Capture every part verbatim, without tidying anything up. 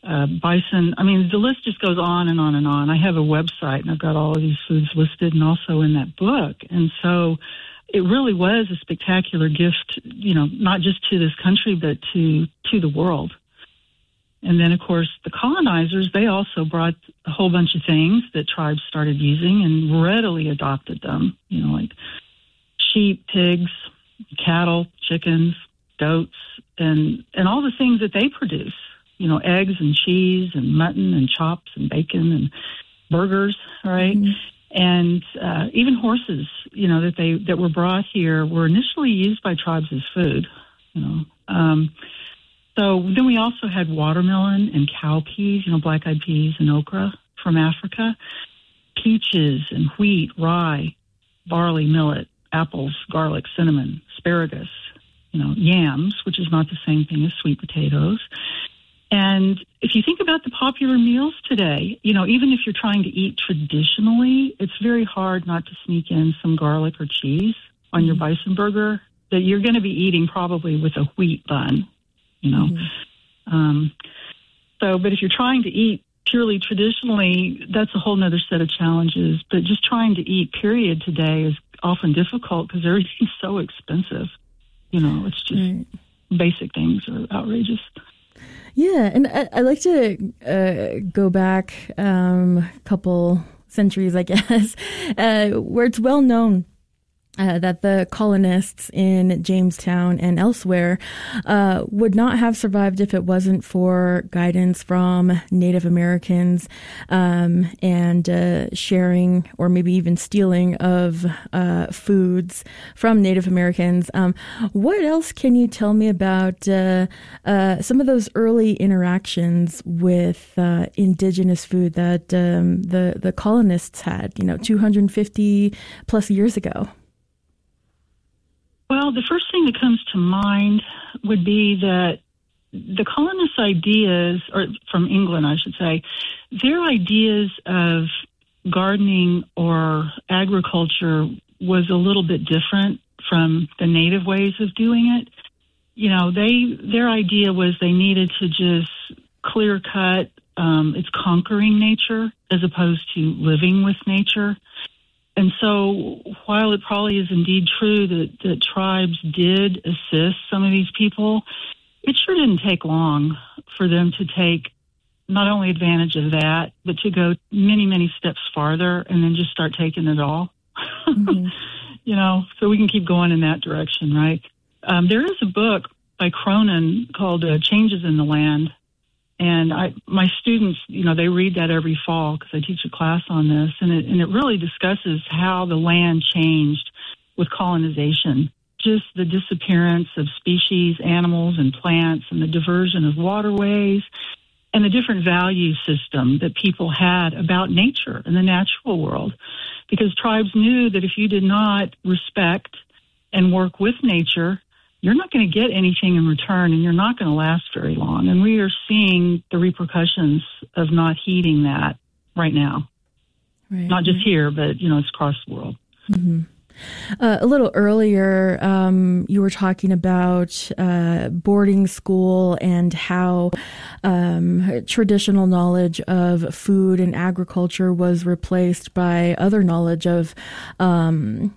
uh, bison. I mean, the list just goes on and on and on. I have a website, and I've got all of these foods listed, and also in that book. And so it really was a spectacular gift, you know, not just to this country, but to to the world. And then, of course, the colonizers, they also brought a whole bunch of things that tribes started using and readily adopted them, you know, like sheep, pigs, cattle, chickens, goats, and, and all the things that they produce, you know, eggs and cheese and mutton and chops and bacon and burgers, right? Mm-hmm. And uh, even horses, you know, that they that were brought here were initially used by tribes as food, you know. Um, so then we also had watermelon and cowpeas, you know, black-eyed peas and okra from Africa, peaches and wheat, rye, barley, millet, apples, garlic, cinnamon, asparagus, you know, yams, which is not the same thing as sweet potatoes. And if you think about the popular meals today, you know, even if you're trying to eat traditionally, it's very hard not to sneak in some garlic or cheese on your bison burger that you're going to be eating probably with a wheat bun, you know. Mm-hmm. Um, so, but if you're trying to eat purely traditionally, that's a whole nother set of challenges. But just trying to eat, period, today is often difficult because everything's so expensive. You know, it's just right. Basic things are outrageous. Yeah, and I, I like to uh, go back um, a couple centuries, I guess, uh, where it's well known Uh, that the colonists in Jamestown and elsewhere uh, would not have survived if it wasn't for guidance from Native Americans um, and uh, sharing or maybe even stealing of uh, foods from Native Americans. Um, what else can you tell me about uh, uh, some of those early interactions with uh, indigenous food that um, the, the colonists had, you know, two hundred fifty plus years ago? Well, the first thing that comes to mind would be that the colonists' ideas, or from England, I should say, their ideas of gardening or agriculture was a little bit different from the native ways of doing it. You know, they their idea was they needed to just clear cut. Um, it's conquering nature as opposed to living with nature. And so while it probably is indeed true that, that tribes did assist some of these people, it sure didn't take long for them to take not only advantage of that, but to go many, many steps farther and then just start taking it all. Mm-hmm. You know, so we can keep going in that direction, right? Um, there is a book by Cronin called uh, Changes in the Land. And I, my students, you know, they read that every fall because I teach a class on this, and it, and it really discusses how the land changed with colonization, just the disappearance of species, animals, and plants, and the diversion of waterways, and the different value system that people had about nature and the natural world. Because tribes knew that if you did not respect and work with nature, you're not going to get anything in return, and you're not going to last very long. And we are seeing the repercussions of not heeding that right now. Right. Not just here, but, you know, it's across the world. Mm-hmm. Uh, a little earlier, um, you were talking about uh, boarding school and how um, traditional knowledge of food and agriculture was replaced by other knowledge of um,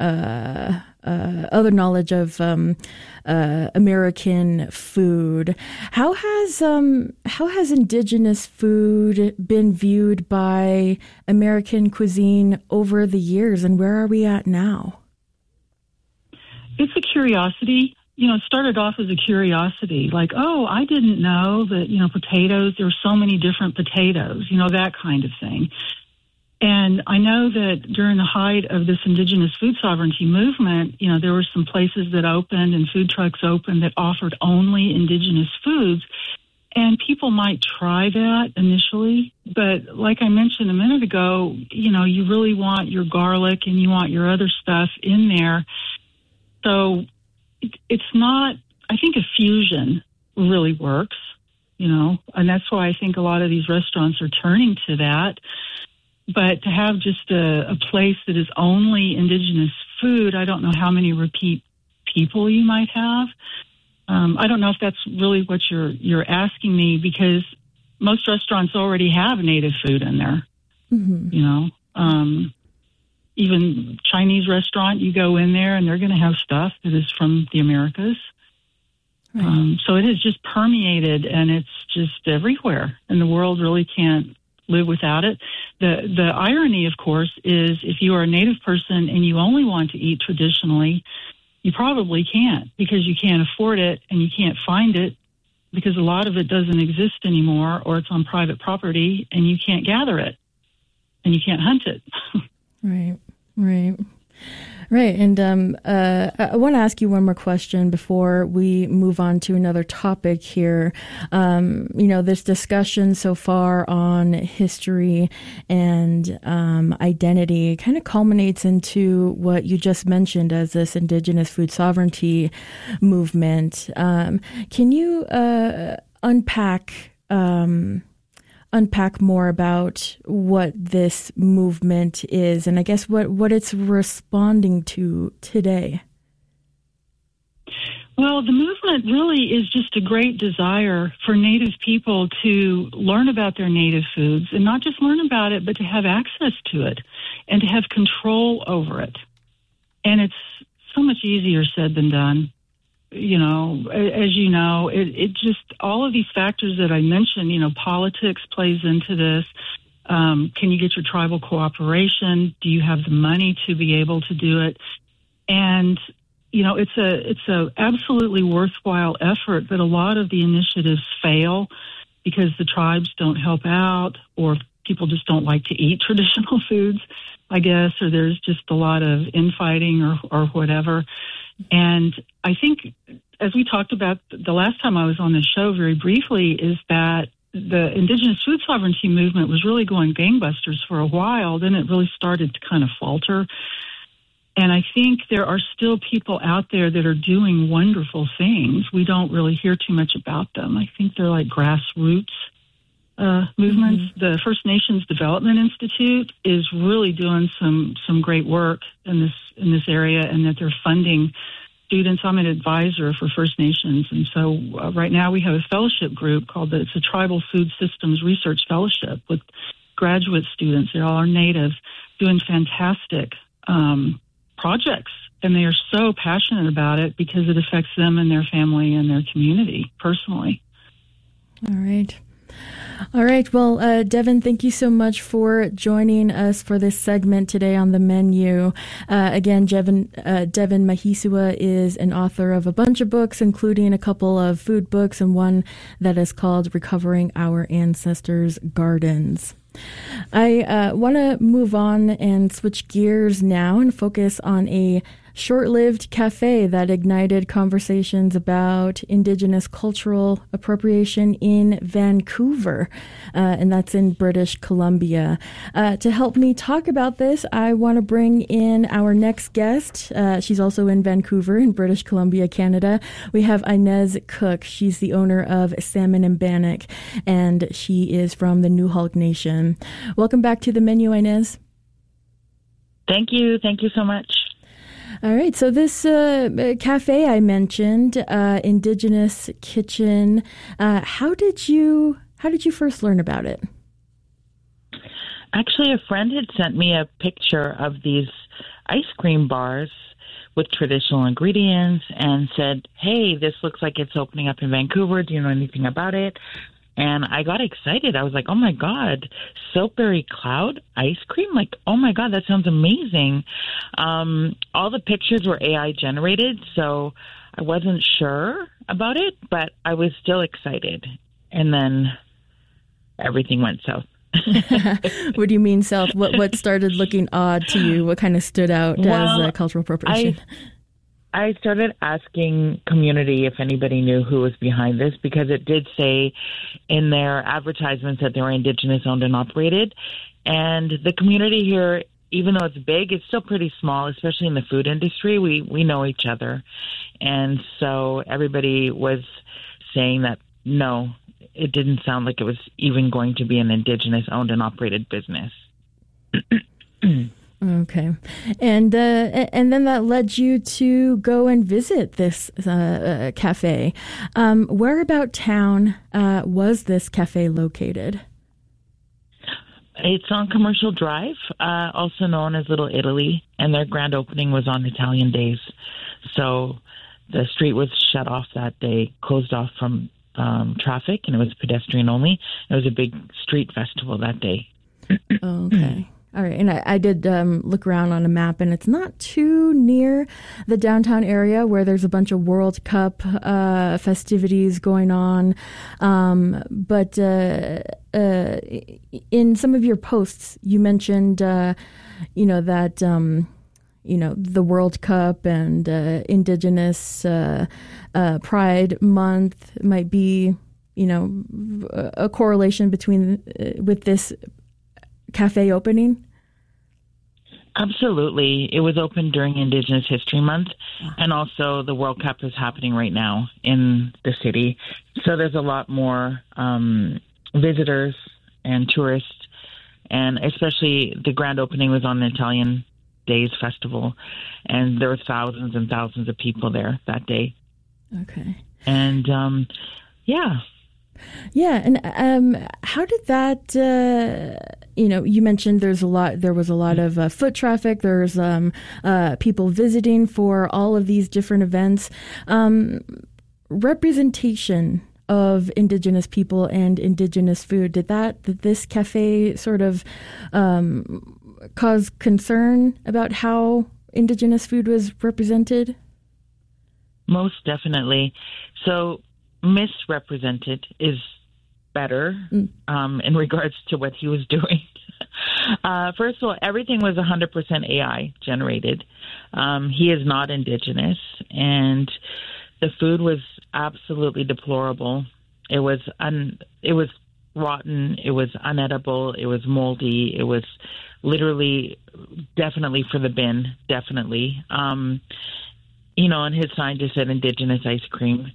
uh, uh, other knowledge of um, uh, American food. How has um, how has indigenous food been viewed by American cuisine over the years, and where are we at now? It's a curiosity. You know, it started off as a curiosity, like, oh, I didn't know that, you know, potatoes, there were so many different potatoes, you know, that kind of thing. And I know that during the height of this indigenous food sovereignty movement, you know, there were some places that opened and food trucks opened that offered only indigenous foods. And people might try that initially. But like I mentioned a minute ago, you know, you really want your garlic and you want your other stuff in there. So it, it's not, I think a fusion really works, you know, and that's why I think a lot of these restaurants are turning to that. But to have just a, a place that is only indigenous food, I don't know how many repeat people you might have. Um, I don't know if that's really what you're you're asking me, because most restaurants already have native food in there. Mm-hmm. You know, um, even Chinese restaurant, you go in there and they're going to have stuff that is from the Americas. Right. Um, so it has just permeated, and it's just everywhere, and the world really can't live without it. The the irony, of course, is if you are a native person and you only want to eat traditionally, you probably can't, because you can't afford it and you can't find it, because a lot of it doesn't exist anymore, or it's on private property and you can't gather it and you can't hunt it. Right, right. Right. And um, uh, I want to ask you one more question before we move on to another topic here. Um, you know, this discussion so far on history and um, identity kind of culminates into what you just mentioned as this indigenous food sovereignty movement. Um, can you uh, unpack um unpack more about what this movement is, and I guess what, what it's responding to today? Well, the movement really is just a great desire for Native people to learn about their native foods, and not just learn about it, but to have access to it and to have control over it. And it's so much easier said than done. You know, as you know, it, it just, all of these factors that I mentioned, you know, politics plays into this. Um, can you get your tribal cooperation? Do you have the money to be able to do it? And, you know, it's a, it's a absolutely worthwhile effort, but a lot of the initiatives fail because the tribes don't help out, or people just don't like to eat traditional foods, I guess, or there's just a lot of infighting or, or whatever. And I think, as we talked about the last time I was on the show very briefly, is that the indigenous food sovereignty movement was really going gangbusters for a while. Then it really started to kind of falter. And I think there are still people out there that are doing wonderful things. We don't really hear too much about them. I think they're like grassroots uh, movements. Mm-hmm. The First Nations Development Institute is really doing some some great work in this in this area, and that they're funding students. I'm an advisor for First Nations, and so uh, right now we have a fellowship group called the, it's a Tribal Food Systems Research Fellowship with graduate students. They all are Native, doing fantastic um, projects, and they are so passionate about it because it affects them and their family and their community personally. All right. All right. Well, uh, Devin, thank you so much for joining us for this segment today on The Menu. Uh, again, Devin, uh, Devin Mahisua is an author of a bunch of books, including a couple of food books and one that is called Recovering Our Ancestors' Gardens. I uh, want to move on and switch gears now and focus on a short-lived cafe that ignited conversations about Indigenous cultural appropriation in Vancouver, uh, and that's in British Columbia. Uh, to help me talk about this, I want to bring in our next guest. Uh, she's also in Vancouver in British Columbia, Canada. We have Inez Cook. She's the owner of Salmon and Bannock, and she is from the Newhalk Nation. Welcome back to The Menu, Inez. Thank you. Thank you so much. All right. So this uh, cafe I mentioned, uh, Indigenous Kitchen. Uh, how did you how did you first learn about it? Actually, a friend had sent me a picture of these ice cream bars with traditional ingredients and said, "Hey, this looks like it's opening up in Vancouver. Do you know anything about it?" And I got excited. I was like, oh, my God, Soapberry Cloud ice cream? Like, oh, my God, that sounds amazing. Um, all the pictures were A I generated, so I wasn't sure about it, but I was still excited. And then everything went south. What do you mean south? What what started looking odd to you? What kind of stood out well, as uh, cultural appropriation? I, I started asking community if anybody knew who was behind this, because it did say in their advertisements that they were Indigenous owned and operated. And the community here, even though it's big, it's still pretty small, especially in the food industry. We, we know each other. And so everybody was saying that, no, it didn't sound like it was even going to be an Indigenous owned and operated business. All Okay. And uh, and then that led you to go and visit this uh, uh, cafe. Um, where about town uh, was this cafe located? It's on Commercial Drive, uh, also known as Little Italy, and their grand opening was on Italian days. So the street was shut off that day, closed off from um, traffic, and it was pedestrian only. It was a big street festival that day. Okay. All right. And I, I did um, look around on a map, and it's not too near the downtown area where there's a bunch of World Cup uh, festivities going on. Um, but uh, uh, in some of your posts, you mentioned, uh, you know, that, um, you know, the World Cup and uh, Indigenous uh, uh, Pride Month might be, you know, a correlation between uh, with this cafe opening? Absolutely. It was opened during Indigenous History Month, and also the World Cup is happening right now in the city. So there's a lot more um, visitors and tourists, and especially the grand opening was on the Italian Days Festival, and there were thousands and thousands of people there that day. Okay. And um, yeah. Yeah, and um, how did that? Uh, you know, you mentioned there's a lot. There was a lot of uh, foot traffic. There's um, uh, people visiting for all of these different events. Um, representation of Indigenous people and Indigenous food. Did that? Did this cafe sort of um, cause concern about how Indigenous food was represented? Most definitely. So. Misrepresented is better um, in regards to what he was doing. uh, first of all, everything was one hundred percent A I generated. Um, he is not Indigenous, and the food was absolutely deplorable. It was un- it was rotten. It was unedible. It was moldy. It was literally, definitely for the bin. Definitely, um, you know. And his sign just said Indigenous ice cream.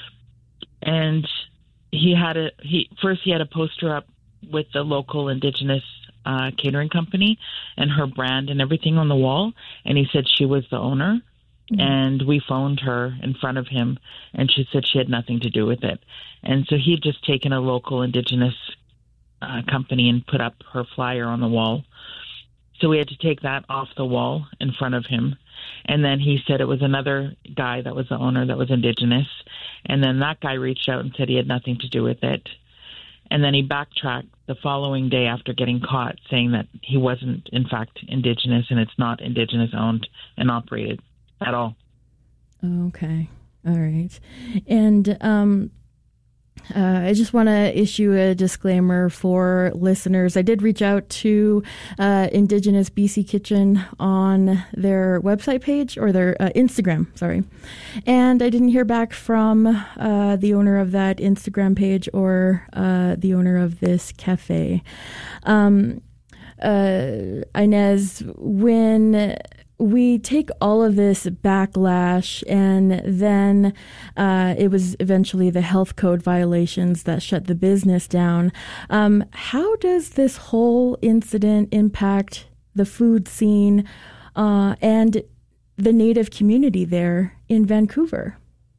And he had a he first he had a poster up with the local Indigenous uh, catering company and her brand and everything on the wall, and he said she was the owner. Mm-hmm. And we phoned her in front of him, and she said she had nothing to do with it. And so he'd just taken a local Indigenous uh, company and put up her flyer on the wall. So we had to take that off the wall in front of him. And then he said it was another guy that was the owner that was Indigenous. And then that guy reached out and said he had nothing to do with it. And then he backtracked the following day after getting caught, saying that he wasn't, in fact, Indigenous, and it's not Indigenous owned and operated at all. Okay. All right. And um, uh, I just want to issue a disclaimer for listeners. I did reach out to uh, Indigenous B C Kitchen on their website page or their uh, Instagram, sorry. And I didn't hear back from uh, the owner of that Instagram page or uh, the owner of this cafe. Um, uh, Inez, when we take all of this backlash, and then uh, it was eventually the health code violations that shut the business down. Um, how does this whole incident impact the food scene uh, and the Native community there in Vancouver?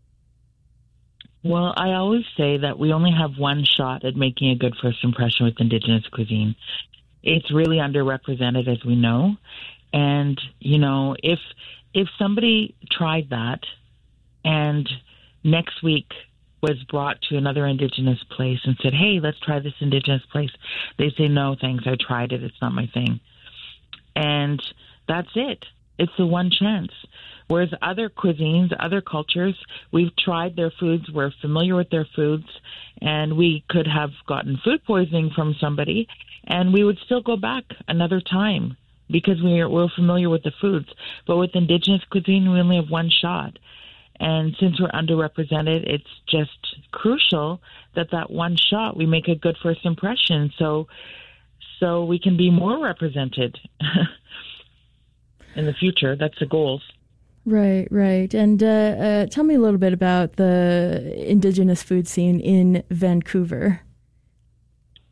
Well, I always say that we only have one shot at making a good first impression with Indigenous cuisine. It's really underrepresented, as we know. And, you know, if if somebody tried that and next week was brought to another Indigenous place and said, hey, let's try this Indigenous place, they say, no, thanks, I tried it. It's not my thing. And that's it. It's the one chance. Whereas other cuisines, other cultures, we've tried their foods, we're familiar with their foods, and we could have gotten food poisoning from somebody, and we would still go back another time, because we're, we're familiar with the foods. But with Indigenous cuisine, we only have one shot. And since we're underrepresented, it's just crucial that that one shot, we make a good first impression so so we can be more represented in the future. That's the goal. Right, right. And uh, uh, tell me a little bit about the Indigenous food scene in Vancouver.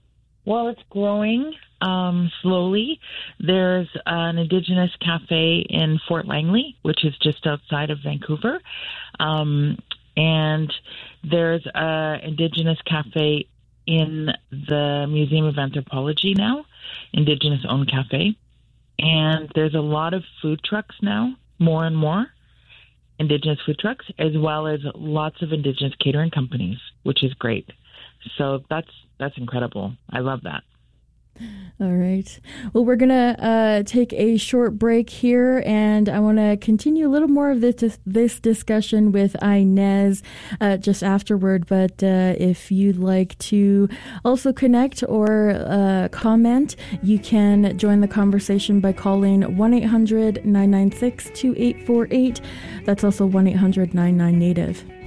Well, it's growing um, slowly. There's an Indigenous cafe in Fort Langley, which is just outside of Vancouver. Um, and there's an Indigenous cafe in the Museum of Anthropology now, Indigenous-owned cafe. And there's a lot of food trucks now, more and more Indigenous food trucks, as well as lots of Indigenous catering companies, which is great. So that's that's incredible. I love that. All right. Well, we're going to uh, take a short break here, and I want to continue a little more of this this discussion with Inez uh, just afterward. But uh, if you'd like to also connect or uh, comment, you can join the conversation by calling one eight hundred nine nine six two eight four eight. That's also one eight hundred nine nine Native.